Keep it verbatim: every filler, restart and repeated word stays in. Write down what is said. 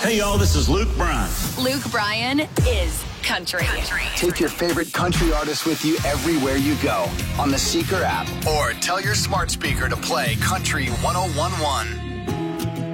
Hey, y'all, this is Luke Bryan. Luke Bryan is country. country. Take your favorite country artist with you everywhere you go on the Seeker app. Or tell your smart speaker to play Country one oh one one.